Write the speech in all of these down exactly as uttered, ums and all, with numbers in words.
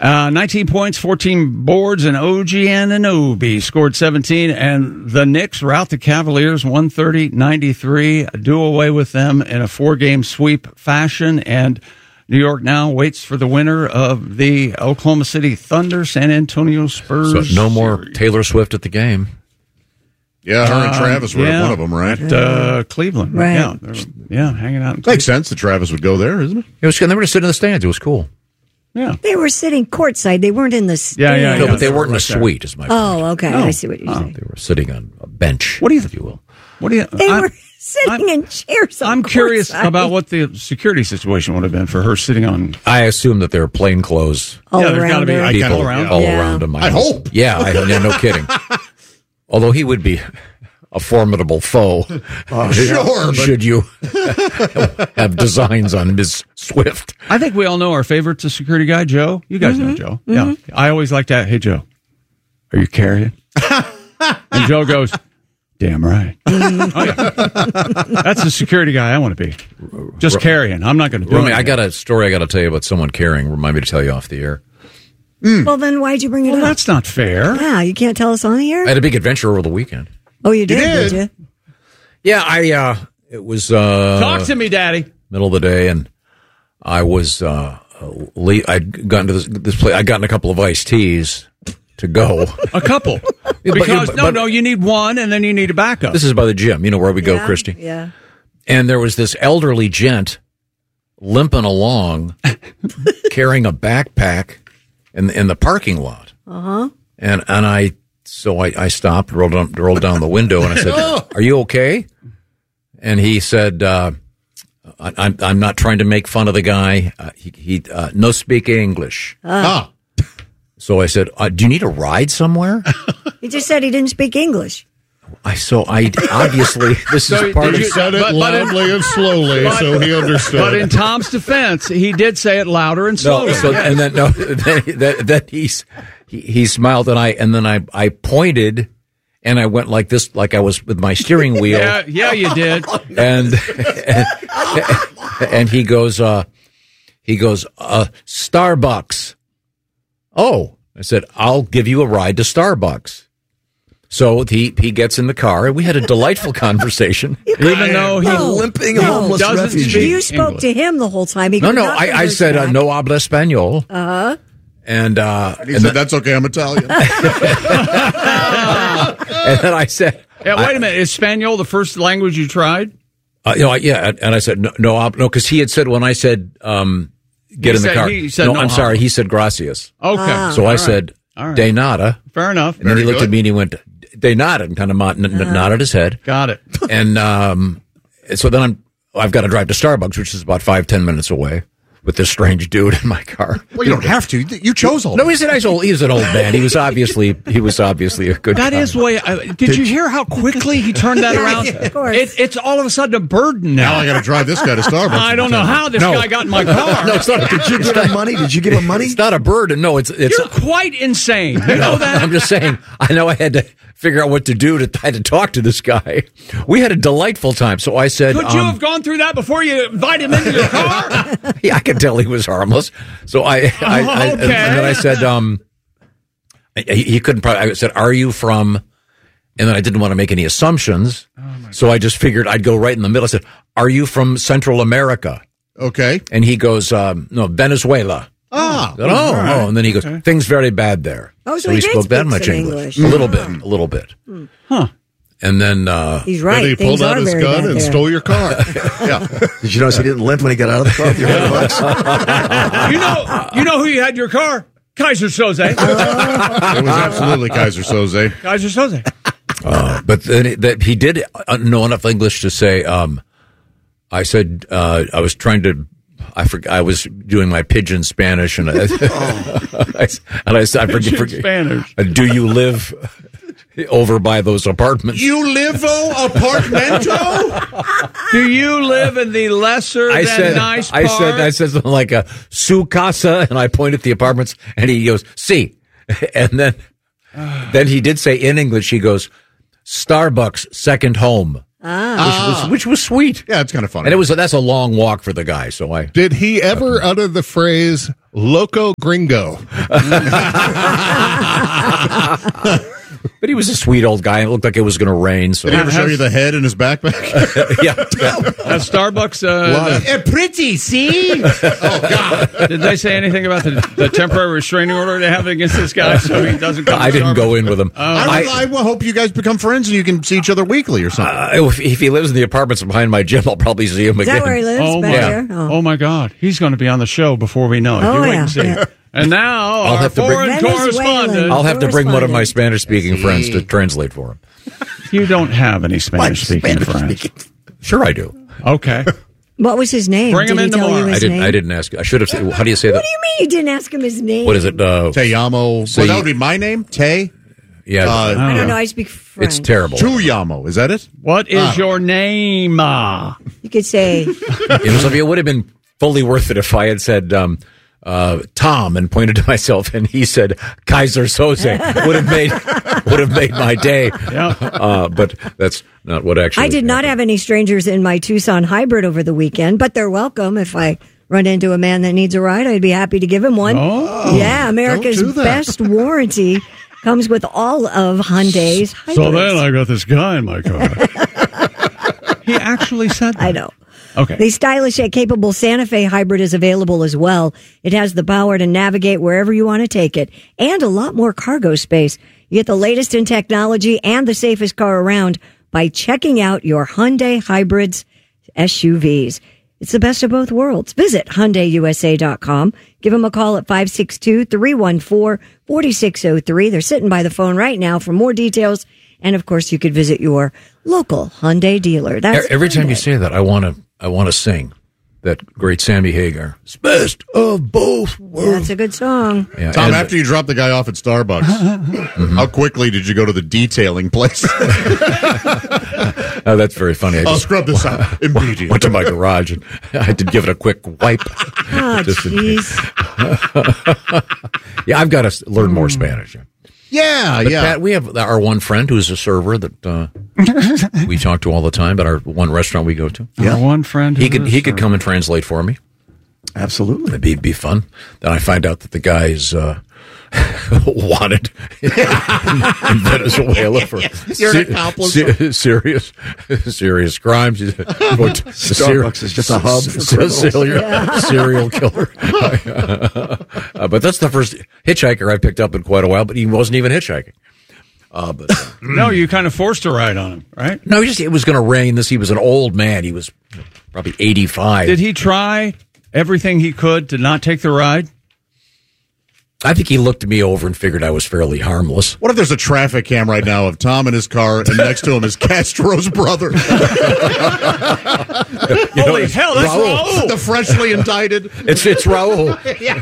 Uh, nineteen points, fourteen boards, and O G Anunoby scored seventeen, and the Knicks rout the Cavaliers one thirty ninety-three, do away with them in a four-game sweep fashion, and New York now waits for the winner of the Oklahoma City Thunder, San Antonio Spurs. So no more series. Taylor Swift at the game. Yeah, her and Travis uh, were yeah, at one of them, right? At, uh, Cleveland. Right. Yeah, yeah, hanging out in Cleveland. Makes sense that Travis would go there, isn't it? It was, they were just sitting in the stands. It was cool. Yeah. They were sitting courtside. They weren't in the stands. Yeah, yeah, No, yeah. but they weren't in a Right there. suite, is my point. Oh, okay. No. I see what you're saying. They were sitting on a bench, What do you if you will. What do you? They I'm, were sitting I'm- in chairs. on I'm curious courtside. about what the security situation would have been for her sitting on. I assume that there are plain clothes all yeah, there's around gotta be her. I people kinda- around. all Yeah. around him. I hope. Yeah, I, yeah, no kidding. Although he would be a formidable foe. Uh, sure, but Should you have designs on Miz Swift? I think we all know our favorite to security guy, Joe. You guys know Joe. Yeah. I always like that. Hey, Joe, are you carrying? And Joe goes, damn right. Oh, yeah. That's the security guy I want to be. Just carrying. I'm not going to do Romy, it. I got a story I got to tell you about someone carrying. Remind me to tell you off the air. Well, then why'd you bring it Well, up? that's not fair. Yeah, you can't tell us on the I air? had a big adventure over the weekend. Oh, you did, did? did you? Yeah, I. Uh, it was uh, Talk to me, Daddy. middle of the day, and I was uh, le- I'd gotten to this, this place. I'd gotten a couple of iced teas to go. A couple. Because, but- no, but- no, you need one, and then you need a backup. This is by the gym. You know where we go, Yeah, Christy. Yeah. And there was this elderly gent limping along, carrying a backpack in in the parking lot. Uh huh. And and I so I, I stopped, rolled down, rolled down the window, and I said, "Are you okay?" And he said, uh, I, "I'm I'm not trying to make fun of the guy. Uh, he he uh, no speak English." ah, So I said, uh, "Do you need a ride somewhere?" He just said he didn't speak English. I so I obviously this So is part did of you- he said it but- but in- loudly and slowly, so he understood. But in Tom's defense, he did say it louder and No, slower. so and then no, then, then, then he's he, he smiled and I and then I I pointed and I went like this, like I was with my steering wheel, yeah, yeah, you did. and, and and he goes, uh, he goes, uh, Starbucks. Oh, I said, I'll give you a ride to Starbucks. So he he gets in the car and we had a delightful conversation. Even though he No. limping No. homeless Doesn't refugee. speak- You spoke English. to him the whole time. He No, could no, not I, I said uh, no habla español. Uh huh. And uh, he and, said, "That's okay, I'm Italian." and then I said, Yeah, wait a minute. Is Spaniel the first language you tried? Uh, you know, I- yeah, and I said no, no, I'll- no, because he had said when I said um, get He in the said- car. he said no, no I'm habla. sorry. He said gracias. Okay. So I All right. said All right. de nada, Fair enough. and then he Very looked good. at me and he went de nada and kind of n- n- nodded his head. Got it. And um, so then I'm I've got to drive to Starbucks, which is about five ten minutes away, with this strange dude in my car. Well, you don't have to. You chose all. No, he's a nice old. He's an old man. He was obviously he was obviously a good. That guy. is the way. I, did you hear how quickly he turned that around? Of course. It, it's all of a sudden a burden Now now. I got to drive this guy to Starbucks. I don't know how this No. guy got in my car. No, it's not. Did you give him money? Did you give him money? It's not a burden. No, it's it's. You're quite insane. You know that? I'm just saying. I know I had to figure out what to do to try to talk to this guy. We had a delightful time. So I said, Could you um, have gone through that before you invited him into your car? yeah, I could tell he was harmless. So I, I, I and, Okay. and then I said, um, he, he couldn't. Probably, I said, "Are you from?" And then I didn't want to make any assumptions, so I just figured I'd go right in the middle. I said, "Are you from Central America?" Okay. And he goes, um, "No, Venezuela." Ah. I said, oh, oh, and then he goes, "Things very bad there." Oh, so he he did spoke that speak much some English, English. a little bit, a little bit. Huh. And then uh, He's Then right. he Things pulled out are his very gun bad and there. stole your car. Yeah. Did you notice he didn't limp when he got out of the car with your hundred bucks? You know, you know who you had in your car? Kaiser Soze. It was absolutely Kaiser Soze. Kaiser Soze. Uh, but then it, that he did uh, know enough English to say, um, I said, uh, I was trying to, I forgot, I was doing my pidgin Spanish, and I, I and I said, I forget, Pidgin forget Spanish. uh, do you live over by those apartments? You live apartmento? Do you live in the lesser I than said, nice I part? said, I said something like a su casa, and I pointed at the apartments, and he goes, "Si," and then, then he did say in English, he goes, "Starbucks second home." which, was, which was sweet. Yeah, it's kind of funny. And it was that's a long walk for the guy. So I Did he ever utter the phrase "loco gringo"? But he was a sweet old guy. It looked like it was going to rain. So Did he ever show you the head in his backpack? yeah, At Starbucks, uh, Uh, pretty, see? the- did they say anything about the, the temporary restraining order they have against this guy so he doesn't come I to didn't Starbucks? go in with him. I, I, I hope you guys become friends and you can see each other weekly or something. Uh, if, if he lives in the apartments behind my gym, I'll probably see him Is again. that where he lives? Oh back my, there? oh. my God. He's going to be on the show before we know it. Oh, You wait yeah, and see. yeah. And now, I'll our have to bring- foreign Venezuelan. correspondent. I'll have to bring one of my Correspondent. Spanish-speaking friends to translate for him. You don't have any Spanish-speaking friends. Sure, I do. Okay. What was his name? Bring Did him he in tell you tomorrow. his I didn't. name? I didn't ask. I should have said. How do you say that? What do you mean you didn't ask him his name? What is it? Uh, Te llamo. Say- well, that would be my name. Te. yeah, Uh, I don't know. I speak French. it's terrible. Tu llamo. Is that it? What is Ah. your name? Ah. You could say, It was. It would have been fully worth it if I had said um, uh, Tom and pointed to myself, and he said Kaiser Soze. Would have made would have made my day. Yeah. Uh, but that's not what actually. I did not have any strangers in my Tucson hybrid over the weekend, but they're welcome. If I run into a man that needs a ride, I'd be happy to give him one. Oh. Yeah, America's Don't do that. best warranty comes with all of Hyundai's hybrids. So then I got this guy in my car. He actually said that. I know. Okay. The stylish yet capable Santa Fe hybrid is available as well. It has the power to navigate wherever you want to take it and a lot more cargo space. You get the latest in technology and the safest car around by checking out your Hyundai Hybrids S U Vs. It's the best of both worlds. Visit Hyundai U S A dot com. Give them a call at five six two, three one four, four six zero three. They're sitting by the phone right now for more details. And of course, you could visit your local Hyundai dealer. That's Every time you Hyundai. say that, I want to. I want to sing that great Sammy Hagar. It's best of both worlds. That's a good song. Yeah, Tom, and- after you dropped the guy off at Starbucks, how quickly did you go to the detailing place? Oh, that's very funny. I I'll just scrub this out immediately. went to my garage and I did give it a quick wipe. Oh, Just in jeez. Yeah, I've got to s- learn more Spanish. Yeah, But yeah. Pat, we have our one friend who's a server that uh, we talk to all the time at our one restaurant we go to. Our one friend. He who could is, he could uh, come and translate for me. Absolutely. It'd be, be fun. Then I find out that the guy's uh, wanted in, in Venezuela for You're an accomplice. se- serious serious crimes. He's a- Starbucks is just a hub for se- criminals. serial, serial killer. Uh, but that's the first hitchhiker I picked up in quite a while. But he wasn't even hitchhiking. Uh, but uh, No, you kind of forced a ride on him, right? no, he just it was going to rain. This he was an old man. He was probably eighty-five. Did he try everything he could to not take the ride? I think he looked me over and figured I was fairly harmless. What if there's a traffic cam right now of Tom in his car and next to him is Castro's brother? Holy hell, that's Raul. Raul. The freshly indicted. It's it's Raul.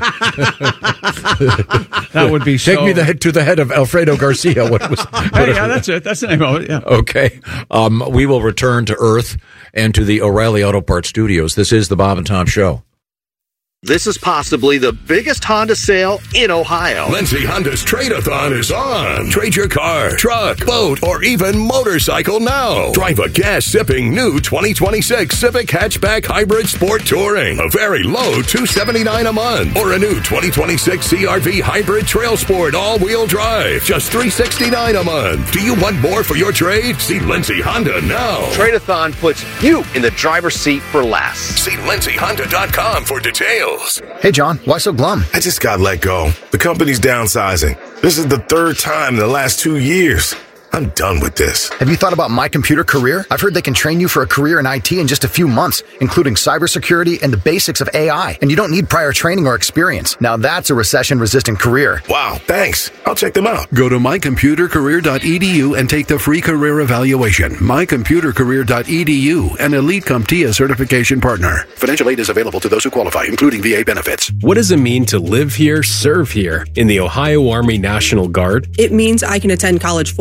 That would be Take so... me the head to the head of Alfredo Garcia. What was? what- Hey, yeah, that's it. That's the name of it. Yeah. Okay. Um, we will return to Earth and to the O'Reilly Auto Parts Studios. This is the Bob and Tom Show. This is possibly the biggest Honda sale in Ohio. Lindsay Honda's Trade-A-Thon is on. Trade your car, truck, boat, or even motorcycle now. Drive a gas-sipping new twenty twenty-six Civic Hatchback Hybrid Sport Touring. A very low two hundred seventy-nine dollars a month. Or a new twenty twenty-six C R V Hybrid Trail Sport All-Wheel Drive. Just three hundred sixty-nine dollars a month. Do you want more for your trade? See Lindsay Honda now. Trade-A-Thon puts you in the driver's seat for less. See Lindsay Honda dot com for details. Hey, John, why so glum? I just got let go. The company's downsizing. This is the third time in the last two years. I'm done with this. Have you thought about My Computer Career? I've heard they can train you for a career in I T in just a few months, including cybersecurity and the basics of A I. And you don't need prior training or experience. Now that's a recession-resistant career. Wow, thanks. I'll check them out. Go to my computer career dot e d u and take the free career evaluation. my computer career dot e d u, an Elite CompTIA certification partner. Financial aid is available to those who qualify, including V A benefits. What does it mean to live here, serve here in the Ohio Army National Guard? It means I can attend college full-time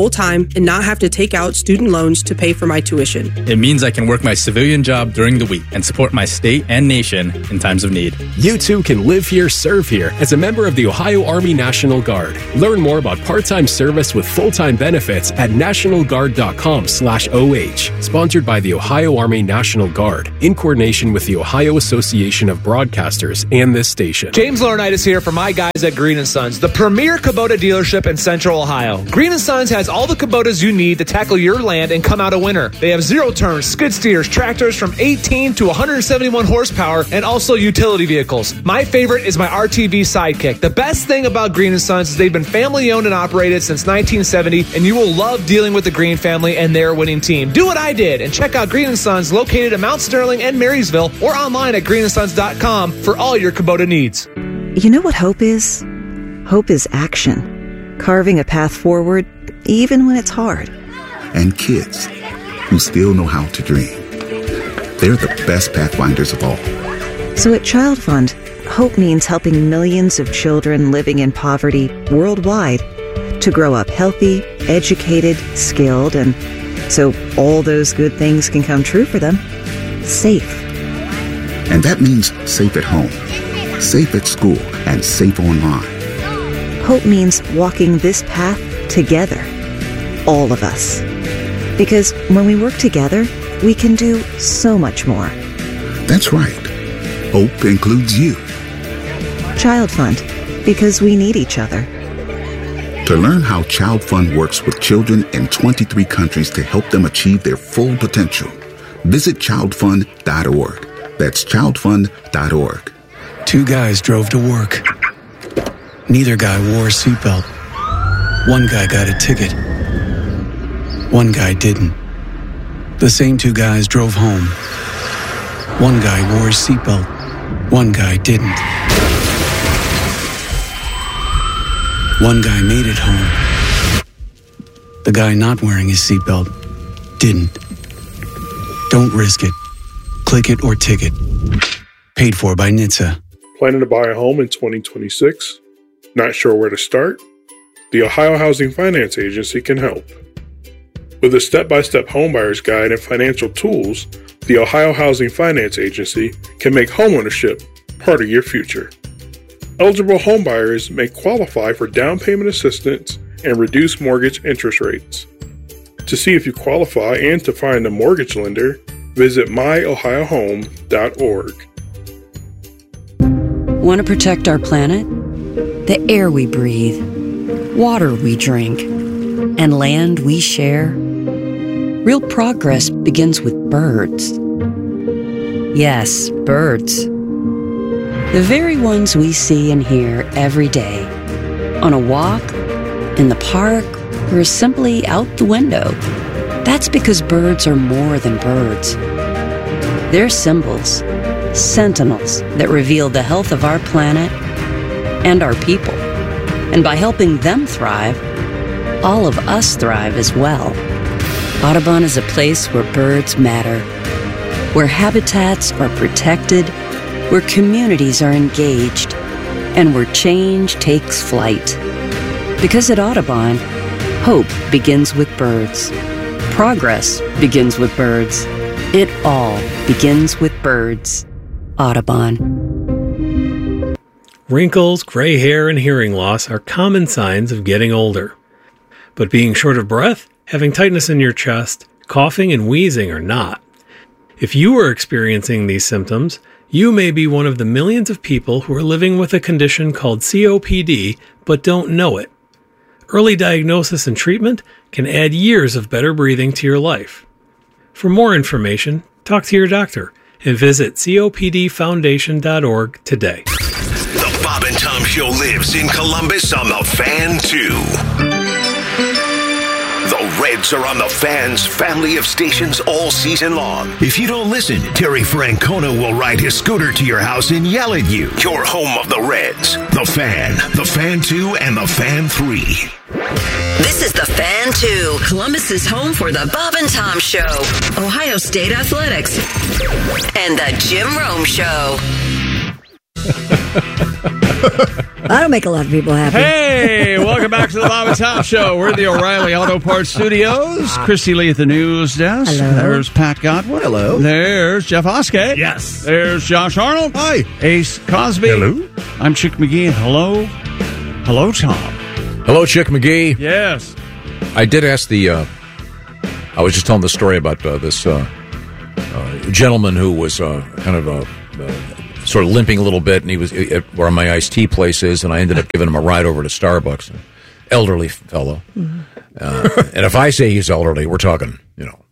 time and not have to take out student loans to pay for my tuition. It means I can work my civilian job during the week and support my state and nation in times of need. You too can live here, serve here as a member of the Ohio Army National Guard. Learn more about part-time service with full-time benefits at national guard dot com slash O H. Sponsored by the Ohio Army National Guard in coordination with the Ohio Association of Broadcasters and this station. James Laurinaitis here for my guys at Green and Sons, the premier Kubota dealership in Central Ohio. Green and Sons has all the Kubotas you need to tackle your land and come out a winner. They have zero-turn skid steers, tractors from eighteen to one hundred seventy-one horsepower, and also utility vehicles. My favorite is my R T V Sidekick. The best thing about Green and Sons is they've been family-owned and operated since nineteen seventy, and you will love dealing with the Green family and their winning team. Do what I did and check out Green and Sons, located in Mount Sterling and Marysville, or online at green and sons dot com for all your Kubota needs. You know what hope is? Hope is action. Carving a path forward, even when it's hard. And kids who still know how to dream. They're the best pathfinders of all. So at Child Fund, hope means helping millions of children living in poverty worldwide to grow up healthy, educated, skilled, and so all those good things can come true for them, safe. And that means safe at home, safe at school, and safe online. Hope means walking this path together, all of us. Because when we work together, we can do so much more. That's right. Hope includes you. Child Fund, because we need each other. To learn how Child Fund works with children in twenty-three countries to help them achieve their full potential, visit child fund dot org. That's child fund dot org. Two guys drove to work. Neither guy wore a seatbelt. One guy got a ticket. One guy didn't. The same two guys drove home. One guy wore his seatbelt. One guy didn't. One guy made it home. The guy not wearing his seatbelt didn't. Don't risk it. Click it or ticket. Paid for by N H T S A. Planning to buy a home in twenty twenty-six? Not sure where to start? The Ohio Housing Finance Agency can help. With a step-by-step homebuyer's guide and financial tools, the Ohio Housing Finance Agency can make homeownership part of your future. Eligible homebuyers may qualify for down payment assistance and reduced mortgage interest rates. To see if you qualify and to find a mortgage lender, visit my ohio home dot org. Want to protect our planet? The air we breathe, water we drink, and land we share? Real progress begins with birds. Yes, birds. The very ones we see and hear every day. On a walk, in the park, or simply out the window. That's because birds are more than birds. They're symbols, sentinels that reveal the health of our planet and our people. And by helping them thrive, all of us thrive as well. Audubon is a place where birds matter, where habitats are protected, where communities are engaged, and where change takes flight. Because at Audubon, hope begins with birds. Progress begins with birds. It all begins with birds. Audubon. Wrinkles, gray hair, and hearing loss are common signs of getting older. But being short of breath, having tightness in your chest, coughing, and wheezing are not. If you are experiencing these symptoms, you may be one of the millions of people who are living with a condition called C O P D but don't know it. Early diagnosis and treatment can add years of better breathing to your life. For more information, talk to your doctor and visit copd foundation dot org today. The Bob and Tom Show lives in Columbus on the Fan two. The Reds are on the Fan's family of stations all season long. If you don't listen, Terry Francona will ride his scooter to your house and yell at you. Your home of the Reds. The Fan, the Fan two, and the Fan three. This is the Fan two, Columbus's home for the Bob and Tom Show, Ohio State Athletics, and the Jim Rome Show. That'll make a lot of people happy. Hey, welcome back to the Bob and Tom Show. We're at the O'Reilly Auto Parts Studios. Christy Lee at the news desk. Hello. There's Pat Godwin. Hello. There's Jeff Oskey. Yes. There's Josh Arnold. Hi. Ace Cosby. Hello. I'm Chick McGee. Hello. Hello, Tom. Hello, Chick McGee. Yes. I did ask the. Uh, I was just telling the story about uh, this uh, uh, gentleman who was uh, kind of uh, uh, sort of limping a little bit, and he was at where my iced tea place is, and I ended up giving him a ride over to Starbucks. An elderly fellow, mm-hmm. uh, and if I say he's elderly, we're talking, you know,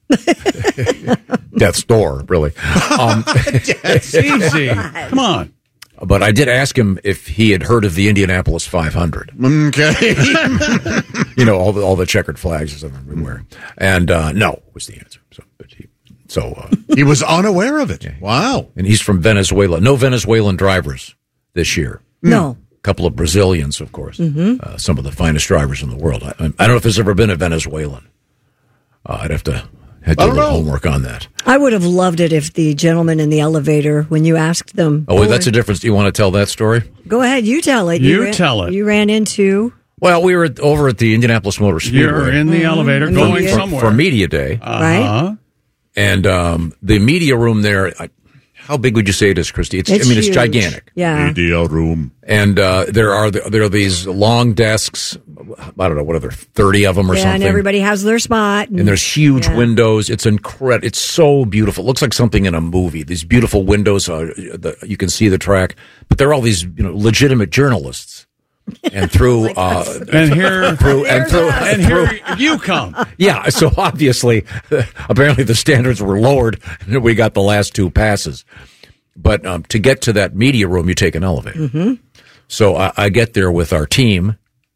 death's door, really. Um, It's easy. Come on. But I did ask him if he had heard of the Indianapolis five hundred. Okay. You know, all the all the checkered flags everywhere. And uh, no was the answer. So, but he, so uh, he was unaware of it. Wow. And he's from Venezuela. No Venezuelan drivers this year. No. A couple of Brazilians, of course. Mm-hmm. Uh, some of the finest drivers in the world. I, I don't know if there's ever been a Venezuelan. Uh, I'd have to had to do a little homework on that. I would have loved it if the gentleman in the elevator, when you asked them. Oh, that's the difference. Do you want to tell that story? Go ahead, you tell it. You ran, tell it. You ran into. Well, we were at, over at the Indianapolis Motor Speedway. You're in the Mhm. elevator And going media. somewhere. For Media Day. Uh-huh. Right. And um, the media room there, I, how big would you say it is, Christy? It's, It's I mean, it's huge. gigantic. Yeah. Media room. And uh, there are the, there are these long desks. I don't know, what are there, thirty of them or yeah, something? and everybody has their spot. And there's huge yeah. windows. It's incredible. It's so beautiful. It looks like something in a movie. These beautiful windows. Uh, the, you can see the track, but they're all these, you know, legitimate journalists. And through, uh, And here, through, and through, and through, here you come. yeah. So obviously, apparently the standards were lowered, and we got the last two passes. But um, to get to that media room, you take an elevator. Mm-hmm. So I, I get there with our team.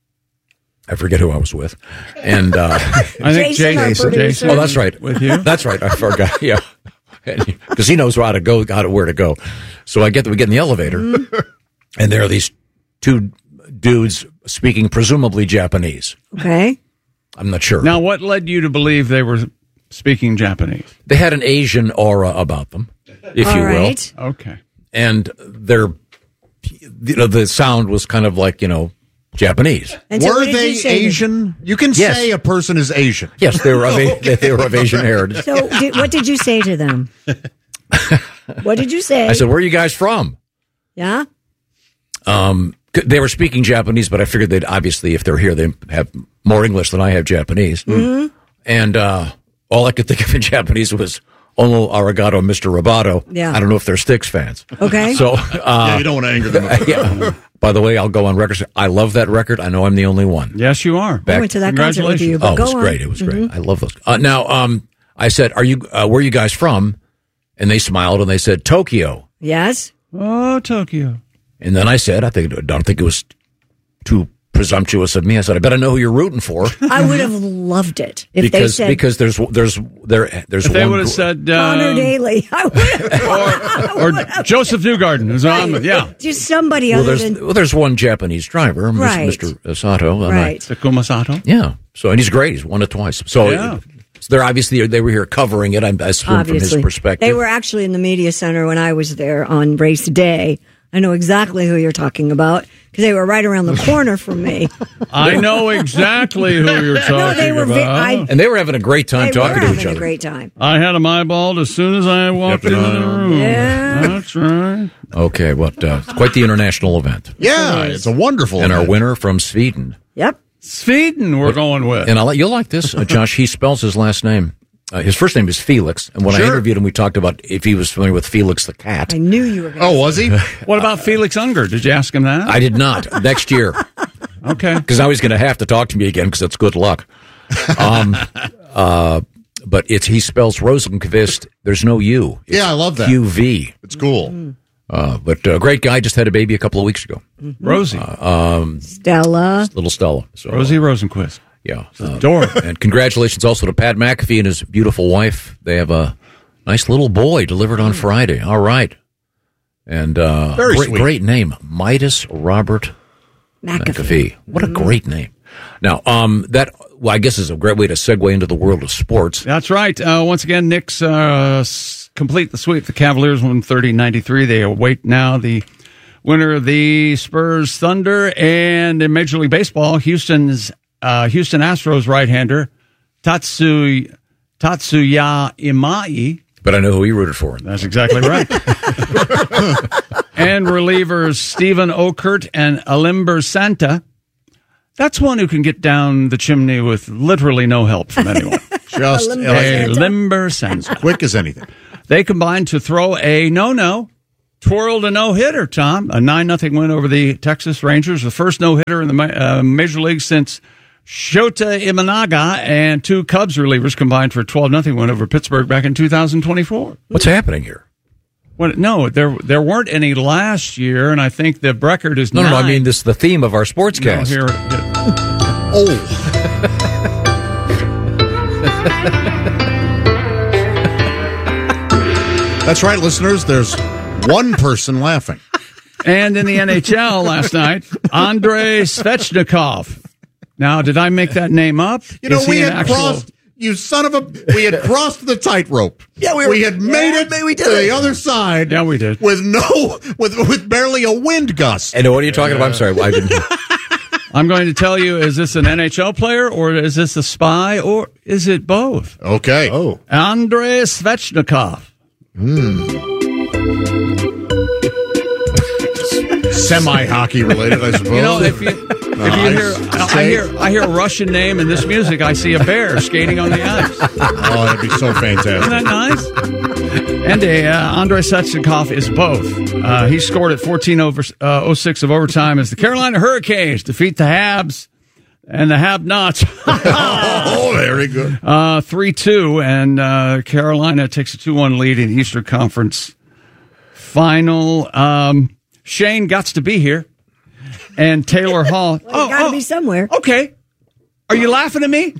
I forget who I was with, and uh, I think Jason, our Jason. producer. Jason. oh, that's right, With you? That's right. I forgot. Yeah, because he knows how to go, how to where to go. So I get we get in the elevator, Mm-hmm. and there are these two dudes speaking presumably Japanese. Okay. I'm not sure. Now, what led you to believe they were speaking Japanese? They had an Asian aura about them, if All you will. right. Okay. And their, you know, the sound was kind of like, you know, Japanese. And so Were what did they you say to- Asian? You can Yes. say a person is Asian. Yes, they were of, a, they were of Asian heritage. So did, what did you say to them? What did you say? I said, "Where are you guys from?" yeah. Um, they were speaking Japanese, but I figured they'd obviously, if they're here, they have more English than I have Japanese. Mm-hmm. And uh, all I could think of in Japanese was "Ono arigato, Mister Roboto." Yeah. I don't know if they're Styx fans. Okay. So, uh, Yeah, you don't want to anger them. yeah. By the way, I'll go on record. I love that record. I know I'm the only one. Yes, you are. I went to that concert with you, but Oh, it go was on. great. It was great. Mhm. I love those. Uh, now, um, I said, "Are you? Uh, where are you guys from?" And they smiled and they said, "Tokyo." Yes. Oh, Tokyo. And then I said, "I think I don't think it was too presumptuous of me." I said, "I bet I know who you're rooting for." I would have loved it if because they said because there's there's there there's If they one would have gr- said Connor uh, Daly. I would have. or Joseph Newgarden is on. Yeah. Just somebody well, other there's than. well, there's one Japanese driver, Mis- Right. Mister Sato. and I- Right. Takuma Sato. yeah. So and he's great. He's won it twice. So, Yeah. so they're obviously they were here covering it. I assume Obviously. from his perspective. They were actually in the media center when I was there on race day. I know exactly who you're talking about because they were right around the corner from me. I know exactly who you're talking No, they were ve- about. I- and they were having a great time They talking were to having each a other. great time. I had him eyeballed as soon as I walked Kept into an the eye on room. Yeah. That's right. Okay, but uh, it's quite the international event. Yeah, it's a wonderful And our event. winner from Sweden. Yep. Sweden, we're going with. And I'll, you'll like this, uh, Josh. He spells his last name. Uh, his first name is Felix. And when I Sure. interviewed him, we talked about if he was familiar with Felix the cat. I knew you were going to Oh, was he? What about Felix Unger? Did you ask him that? I did not. Next year. Okay. Because now he's going to have to talk to me again because that's good luck. Um, uh, but it's he spells Rosenqvist. There's no U. It's Yeah, I love that. Q V. It's cool. Uh, but uh, great guy. Just had a baby a couple of weeks ago. Rosie. Uh, um, Stella. little Stella. So, Rosie Rosenquist. Yeah. Uh, Adorable. and congratulations also to Pat McAfee and his beautiful wife. They have a nice little boy delivered on Friday. All right. And uh, Very great, sweet. great name, Midas Robert McAfee. McAfee. What a great name. Now, um, that, well, I guess is a great way to segue into the world of sports. That's right. Uh, once again, Knicks uh, s- complete the sweep. The Cavaliers won thirty ninety-three. They await now the winner of the Spurs Thunder, and in Major League Baseball, Houston's uh, Houston Astros right-hander Tatsu Tatsuya Imai. But I know who he rooted for. That's exactly right. And relievers Stephen Okert and Alimber Santa. That's one who can get down the chimney with literally no help from anyone. Just a limber Santa. Quick as anything. They combined to throw a no-no, twirled a no-hitter, Tom. A nine nothing win over the Texas Rangers. The first no-hitter in the uh, Major League since Shota Imanaga, and two Cubs relievers combined for a twelve nothing win over Pittsburgh back in two thousand twenty-four. What's happening here? Well, no, there there weren't any last year, and I think the record is no, nine. no, no. I mean, this is the theme of our sportscast. No, here, oh. That's right, listeners. There's one person laughing. And in the N H L last night, Andrei Svechnikov. Now, did I make that name up? You know, Is we he an had actual- crossed, you son of a, we had crossed the tightrope. Yeah, we, were, we had made yeah, it we did to it. the other side. Yeah, we did. With no, with with barely a wind gust. And what are you talking about? I'm sorry, I didn't. I'm going to tell you, is this an N H L player, or is this a spy, or is it both? Okay. Oh. Andrei Svechnikov. Semi-hockey related, I suppose. You know, if you, if No, you I hear, s- I hear, I hear a Russian name in this music, I see a bear skating on the ice. Oh, that'd be so fantastic. Isn't that nice? And uh, Andrei Svechnikov is both. Uh, he scored at fourteen over uh, oh six of overtime as the Carolina Hurricanes defeat the Habs and the Have-Nots. Oh, very good. Uh, three two, and uh, Carolina takes a two one lead in the Eastern Conference Final. Um, Shane got to be here, and Taylor Hall. Well, you got to be somewhere. Okay. Are you laughing at me?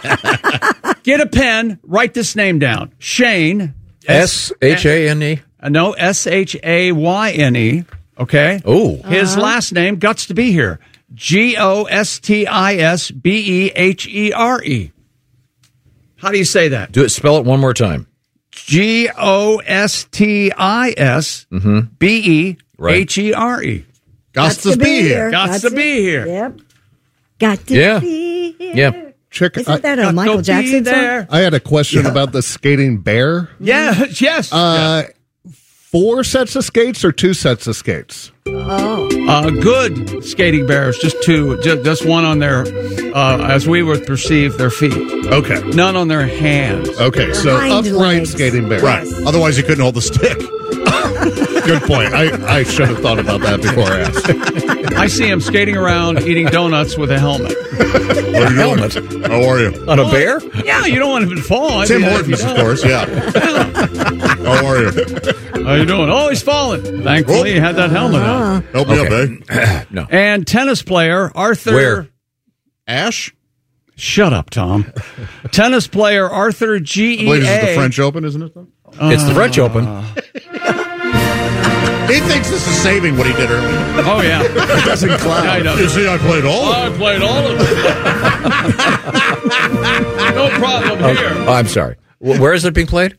Get a pen, write this name down. Shane. S H A N E? Uh, no, S H A Y N E. Okay. Oh. His Uh-huh. last name, guts to be here. G O S T I S B E H E R E. How do you say that? Do it. Spell it one more time. G O S T I S B E H E R E. Gots to be here. Gots to be here. Yep. Got to Yeah. be here. Yeah. Chick, Isn't I, that a Got Michael to Jackson be song? there. I had a question about the skating bear. Yes, yes. Uh, Four sets of skates or two sets of skates? Oh. Uh, good skating bears, just two, just, just one on their, uh, as we would perceive, their feet. Okay. None on their hands. Okay, so hind upright legs. skating bear. Right. Otherwise, you couldn't hold the stick. Good point. I, I should have thought about that before I asked. I see him skating around eating donuts with a helmet. What are you Helmet. doing? How are you? On a bear? Yeah, you don't want him to fall. I Tim mean, if he Hortons, of does. course, yeah. How are you? How you doing? Oh, he's falling. Thankfully, he had that helmet on. Help me Okay. up, eh? No. And tennis player Arthur. Where? Ash? Shut up, Tom. Tennis player Arthur I G E believe this is the A. French Open, isn't it? It's the French Open. He thinks this is saving what he did earlier. Oh, yeah. It doesn't cloud. Yeah, he does. You see, I played all of I played all of them. No problem here. Oh, I'm sorry. Wh- Where is it being played?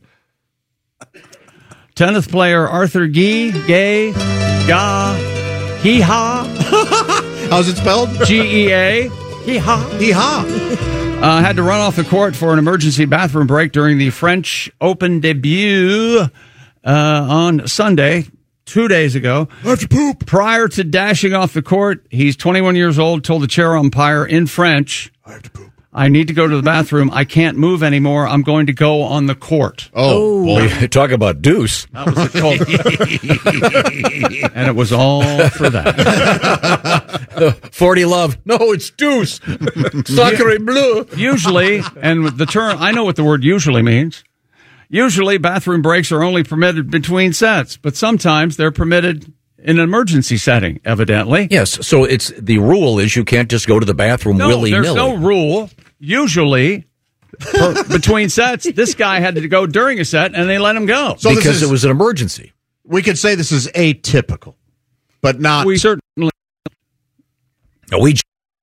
Tennis player Arthur Gee, Gay, Ga, Hee Ha, it. How's it spelled? G E A, Hee Ha. Hee-haw. Uh, had to run off the court for an emergency bathroom break during the French Open debut uh, on Sunday, two days ago. I have to poop. Prior to dashing off the court, he's twenty-one years old, told the chair umpire in French, I have to poop. I need to go to the bathroom. I can't move anymore. I'm going to go on the court. Oh, boy. Talk about deuce. That was a call. And it was all for that. forty love. No, it's deuce. Sacre bleu. Usually, and the term, I know what the word usually means. Usually, bathroom breaks are only permitted between sets, but sometimes they're permitted in an emergency setting, evidently. Yes, so it's the rule is you can't just go to the bathroom No, willy-nilly. there's no rule. Usually, per, between sets, this guy had to go during a set, and they let him go. So this because is- it was an emergency. We could say this is atypical, but not. We certainly. No, we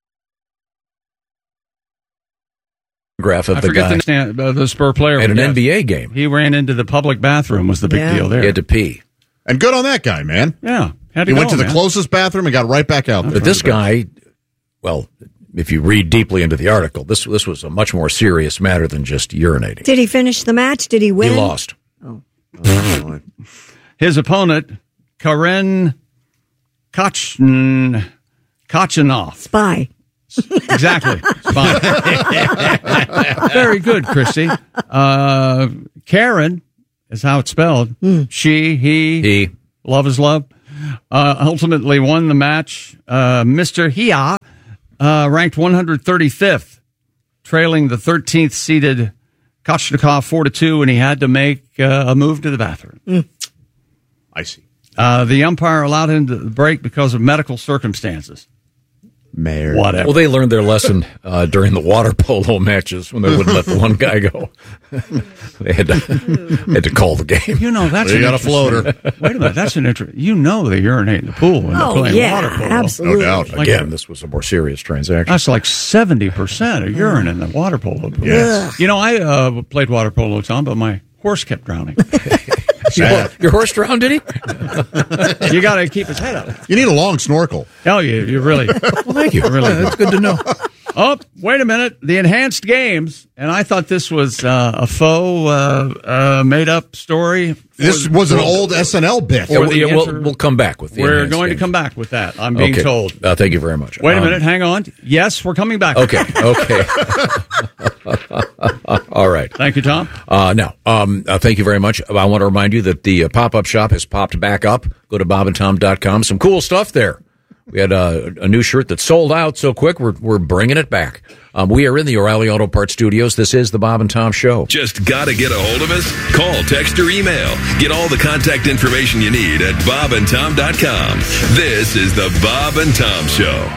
graph of I the forget guy the, stand, uh, the Spur player. at an Yes. N B A game. He ran into the public bathroom was the big Yeah. deal there. He had to pee. And good on that guy, man. Yeah. Had to he go, went to the man. closest bathroom and got right back out there. But this guy, well, if you read deeply into the article, this this was a much more serious matter than just urinating. Did he finish the match? Did he win? He lost. Oh. His opponent, Karen Kachin, Kachinov. Spy. Exactly. Spy. Very good, Christy. Uh, Karen is how it's spelled. Mm. She, he, he. Love is love. Uh, ultimately won the match. Uh, Mister Hia uh, ranked one hundred thirty-fifth, trailing the thirteenth seeded Kochnikov four to two, and he had to make uh, a move to the bathroom. Mm. I see. Uh, the umpire allowed him to break because of medical circumstances. Mayor. Whatever. Well, they learned their lesson uh, during the water polo matches when they wouldn't let the one guy go. They had to, had to call the game. You know, that's They an got a floater. Wait a minute, that's an interesting. You know they urinate in the pool when Oh, they're playing yeah, water polo. absolutely. No doubt. Like Again, a- this was a more serious transaction. That's like seventy percent of urine in the water polo pool. Yes. You know, I uh, played water polo, Tom, but my horse kept drowning. Your, your horse drowned, did he? You got to keep his head up. You need a long snorkel. Oh, you, you really. Well, thank you. Really That's good to know. Oh, wait a minute. The enhanced games, and I thought this was uh, a faux, uh, uh, made-up story. This was an old S N L bit. Yeah, For we'll, the yeah, we'll, inter- we'll come back with the We're enhanced going games. to come back with that, I'm being Okay. told. Uh, thank you very much. Wait a Um, minute. Hang on. Yes, we're coming back. Okay, okay. All right. Thank you, Tom. Uh, now, um, uh, thank you very much. I want to remind you that the uh, pop-up shop has popped back up. Go to bob and tom dot com. Some cool stuff there. We had uh, a new shirt that sold out so quick, we're, we're bringing it back. Um, we are in the O'Reilly Auto Parts studios. This is the Bob and Tom Show. Just gotta get a hold of us? Call, text, or email. Get all the contact information you need at bob and tom dot com. This is the Bob and Tom Show.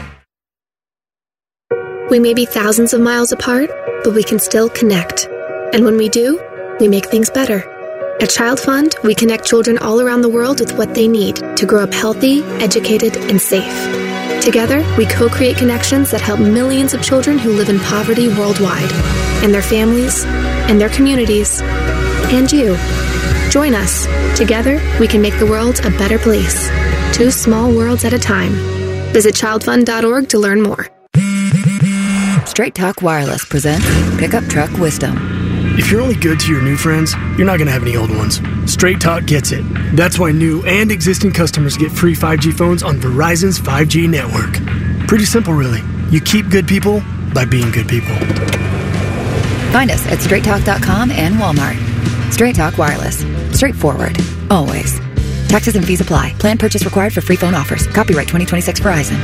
We may be thousands of miles apart, but we can still connect. And when we do, we make things better. At Child Fund, we connect children all around the world with what they need to grow up healthy, educated, and safe. Together, we co-create connections that help millions of children who live in poverty worldwide, and their families, and their communities, and you. Join us. Together, we can make the world a better place. Two small worlds at a time. Visit child fund dot org to learn more. Straight Talk Wireless presents Pickup Truck Wisdom. If you're only good to your new friends, you're not going to have any old ones. Straight Talk gets it. That's why new and existing customers get free five G phones on Verizon's five G network. Pretty simple, really. You keep good people by being good people. Find us at straight talk dot com and Walmart. Straight Talk Wireless. Straightforward. Always. Taxes and fees apply. Plan purchase required for free phone offers. Copyright twenty twenty-six Verizon.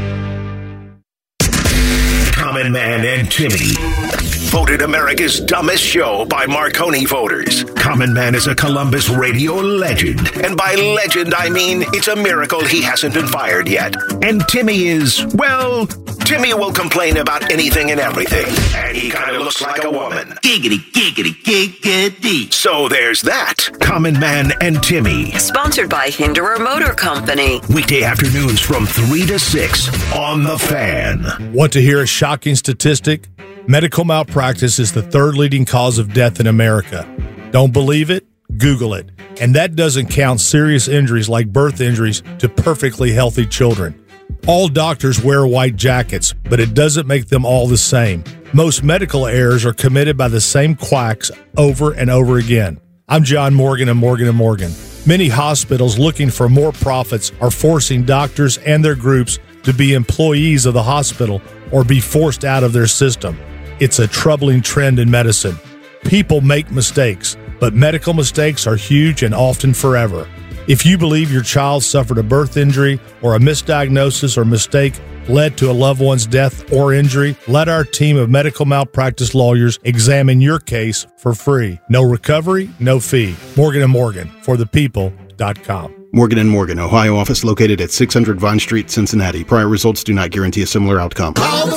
Common Man and Timmy. Voted America's dumbest show by Marconi voters. Common Man is a Columbus radio legend. And by legend, I mean it's a miracle he hasn't been fired yet. And Timmy is, well, Timmy will complain about anything and everything. And he kind of looks like a woman. Giggity, giggity, giggity. So there's that. Common Man and Timmy. Sponsored by Hinderer Motor Company. Weekday afternoons from three to six on The Fan. Want to hear a shocking statistic? Medical malpractice is the third leading cause of death in America. Don't believe it? Google it. And that doesn't count serious injuries like birth injuries to perfectly healthy children. All doctors wear white jackets, but it doesn't make them all the same. Most medical errors are committed by the same quacks over and over again. I'm John Morgan of Morgan and Morgan. Many hospitals looking for more profits are forcing doctors and their groups to be employees of the hospital or be forced out of their system. It's a troubling trend in medicine. People make mistakes, but medical mistakes are huge and often forever. If you believe your child suffered a birth injury or a misdiagnosis or mistake led to a loved one's death or injury, let our team of medical malpractice lawyers examine your case for free. No recovery, no fee. Morgan and Morgan, for the people dot com. Morgan and Morgan, Ohio office located at six hundred Vine Street, Cincinnati. Prior results do not guarantee a similar outcome.